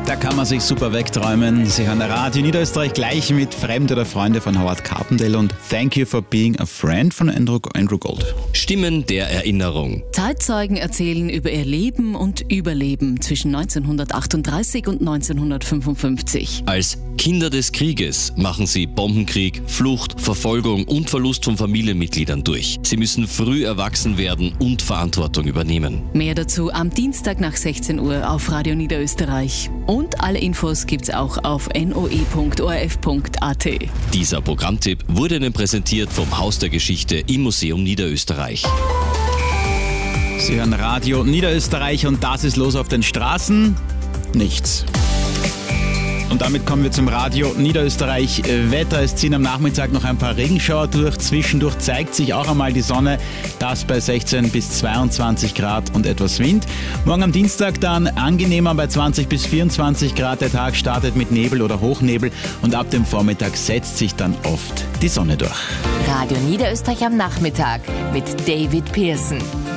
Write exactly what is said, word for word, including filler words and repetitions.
Da kann man sich super wegträumen. Sie hören Radio Niederösterreich gleich mit Fremde oder Freunde von Howard Carpendale und Thank You for Being a Friend von Andrew, Andrew Gold. Stimmen der Erinnerung. Zeitzeugen erzählen über ihr Leben und Überleben zwischen neunzehnhundertachtunddreißig und neunzehnhundertfünfundfünfzig. Als Kinder des Krieges machen sie Bombenkrieg, Flucht, Verfolgung und Verlust von Familienmitgliedern durch. Sie müssen früh erwachsen werden und Verantwortung übernehmen. Mehr dazu am Dienstag nach sechzehn Uhr auf Radio Niederösterreich. Und alle Infos gibt's auch auf n o e punkt o r f punkt a t. Dieser Programmtipp wurde Ihnen präsentiert vom Haus der Geschichte im Museum Niederösterreich. Sie hören Radio Niederösterreich und das ist los auf den Straßen? Nichts. Und damit kommen wir zum Radio Niederösterreich Wetter. Es ziehen am Nachmittag noch ein paar Regenschauer durch. Zwischendurch zeigt sich auch einmal die Sonne. Das bei sechzehn bis zweiundzwanzig Grad und etwas Wind. Morgen am Dienstag dann angenehmer bei zwanzig bis vierundzwanzig Grad. Der Tag startet mit Nebel oder Hochnebel und ab dem Vormittag setzt sich dann oft die Sonne durch. Radio Niederösterreich am Nachmittag mit David Pearson.